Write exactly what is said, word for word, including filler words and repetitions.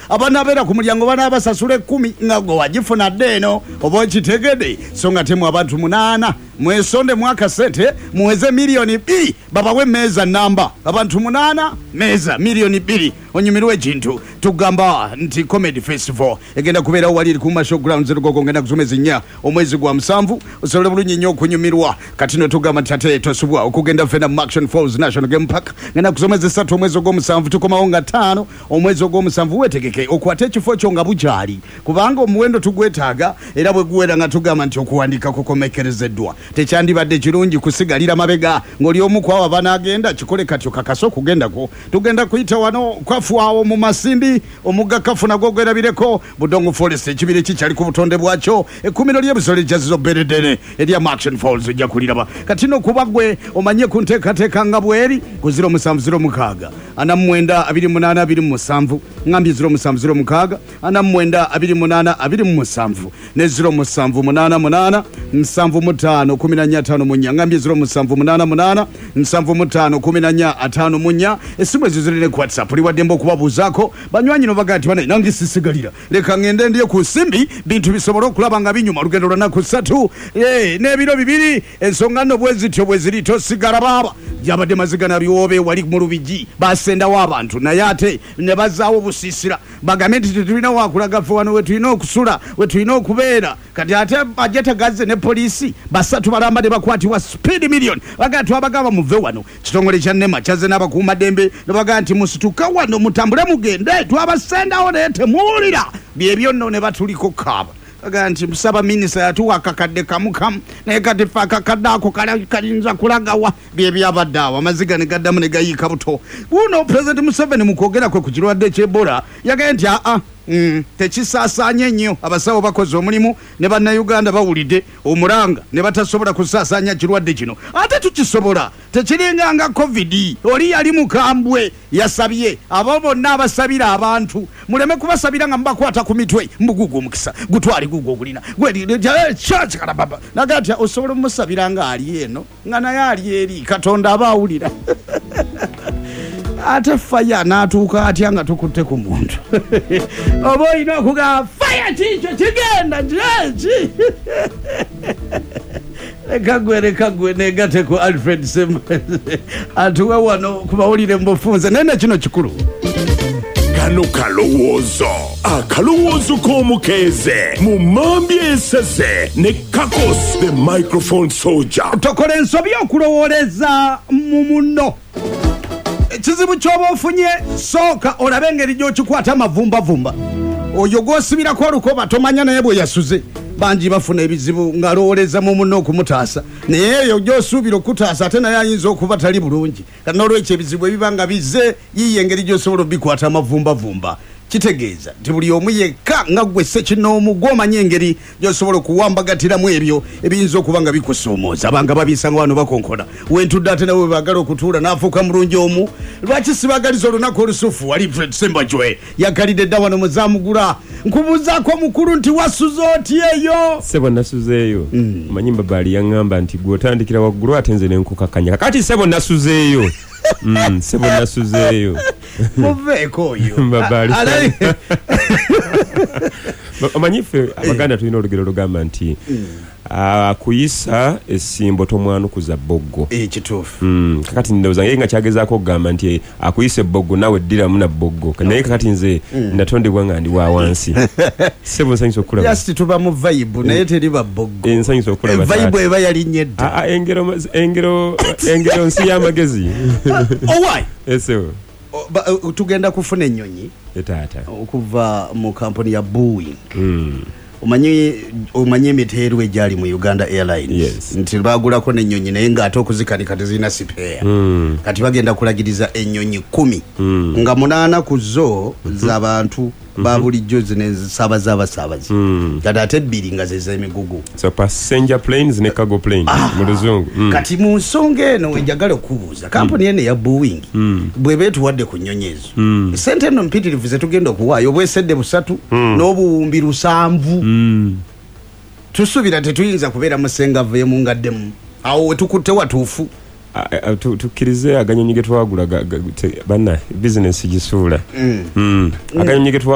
abana bera ku mulyango bana basasule kumi ngago wajifuna deno obo kitegede songa temu abantu munana mwesonde mwaka sente muweze milioni B baba we meza namba abantu munana meza milioni B onyumirwe jintu tugamba nti comedy festival egenda kubera waliri ku showgrounds rugogo ngenda kuzumeza nya omwezi gwa msamvu usolole bulunyi nyo kunyumirwa katino tugamba tate tosubwa okugenda fena Action Falls National Game Park ngenda kuzomeza satu omwezi gwa msamvu tukoma onga tano omwezi gwa msamvu wetegeke okwate kifo kyo nga bujali kubanga omuwendo tugwetaga era bwe guwera nga tugamba nti okuwandika kokomekerezeddwa tekyandi badde kirungi kusigalira mabega ngoli omu kwa abana agenda kikole katyo kakaso kugenda ko tugenda kuita wano kwafuawo mu masindi omuga kafuna gogwera bireko budongo forest ekibire kikyali ku butonde bwacho ekumiro lye bisole jazizo beredere elia Action Falls ejja kuliraba katino kubagwe omanye kunteka teka ngabweri ku zero musanvu zero mukaga ana mwenda abiri munana abiri musanvu ngambi zero musanvu zero mukaga ana mwenda abiri munana abiri musanvu ne zero musanvu munana munana nsanvu mutano kumi na tano munya ngambi zero musanvu munana munana nsanvu mutano kumi na tano munya esimwe zizirine ku WhatsApp li wadembo kubabuzako banywanyi no bagati bana nangi sisigalira leka ngende ndiye ku simbi bintu bisobora okulaba nga binyuma lugendo lwana ku satu eh ne biro bibiri ensongano bwezi tyo bweziri to sigara baba jabade mazigana biwobe wali mu rubiji basenda w'abantu naye ate ne bazaawo busisira bagamenti tulina wakulaga fe wano wetu ino okusula wetu ino okubeera kati ate bajeta gaze ne polisi basatu balamba de bakwati wa speed million bagatu abagaba muve wano kitongole kya nema kyaze n'abakuuma dembe baga nti musituka wano mutambule mugende twabasenda one temulira byebyo nno ne batuliko kaba baga nti musaba minisa yatu akakadde kamukam naye kati fa akakadako kalinza kulagawa byebyabaddawa amaziga ne gaddamu ne gayika buto buno president Museveni mukogera kwe ku kirwadde ky'Ebola yagaye nti a a Mm, tekisasanya nnyo abasawo bakoze omulimu ne bannayuganda bawulidde omulanga ne batasobola kusasanya kirwadde kino ate tukisobola tekiringa nga covid oli yali mukambwe yasabye abo bonna abasabira abantu muleme kubasabira nga mbakwata ku mitwe mbugugu omukisa gutwali gugu ogulina gweri church kala baba nagati osobola musabira nga ali eno nga naye ali eri katonda abawulira ate fire natuka atyanga tukutte ku muntu obo ino kuga fire chicho kigenda njeji ekagwere kagwe negate ku Alfred Sem atuwa wano kubawulire mbofunze nene kino kikulu kano kalowoozo akalowoozo k'omukeeze mu mambi esese ne kakos the microphone soldier tokole ensobi okulowooleza mu muno kizibu kyoba ofunye sooka olabe engeri gy'okikwata amavumba vumba oyo gw'osibira ko olukoba tomanya naye bwe yasuze bangi bafuna ebizibu ng'alowooleza mu munno okumutaasa naye eyo gy'osuubira okutaasa ate naye ayinza okuba tali bulungi kati n'olwekyo ebizibu ebiba nga bizze yiiyo engeri gy'osobola obikwata amavumba vumba kitegeeza nti buli omu yekka nga gwe ssekinoomu gw'omanya engeri gy'osobola okuwambagatiramu ebyo ebiyinza okuba nga bikusoomooza abanga babisanga wano bakonkona wentudde ate nawe baagala okutuula n'afuuka mulungi omu lwaki sibagaliza olunaku olusufu wali Fred Sembajwe yagalidde dda wano muzaamugula nkubuuzaako mukulu nti wasuze oti eyo sebo nasuzeeyo mm. Manyi mbabaali yaŋŋamba nti gw'otandikira waggulu ate nze ne nkukakanya kakati sebo nasuzeeyo mm, sebo nasuzeeyo muveeko oyo mbabaali amanyi ffe abaganda tulina olugero lugamba nti akuyisa esimbo tomwanukuza boggo ekituufu mm, kakati ndowooza nga kyagezaako okugamba nti akuyisa eboggo nawe ddiramu na boggo naye kakati nze natondebwa nga ndi wa wansi sebo nsanyusa okulaba just tuba mu vibe naye teri ba boggo ensanyusa okulaba vibe eba yalinnye dda ah engero engero engero nsi y'amagezi owai esewo tugenda kufuna ennyonyi etaata okuva mu kampuni ya Boeing mm. Omanyi omanyi emiteerwe egyali mu Uganda Airlines yes. Nti bagulako n'ennyonyi naye ng'ate okuzikanika tezirina sipeya mm. Kati bagenda kulagiriza ennyonyi kumi mm. nga munaana ku zo mm -hmm. z'abantu mm -hmm. babulijjo zine saabaza abasaabazi mm. Kati ate ebbiri nga ze z'emigugu so passenger planes ne cargo planes ah. mu luzungu mm. Kati mu nsonga eno enjagala okubuuza kampuni eno ya Boeing mm. bwe beetuwadde ku nnyonyi ezo mm. sente eno mpitirivu ze tugenda okuwaayo obwesedde busatu mm. n'obuwumbi lusanvu mm. Tusubira tetuyinza kubeera musenga vemu ngaddemu awo wetukutte watuufu tukkirize aganyonyi ge twagula banna bizinesi gisuula mm. mm. aganyonyi ge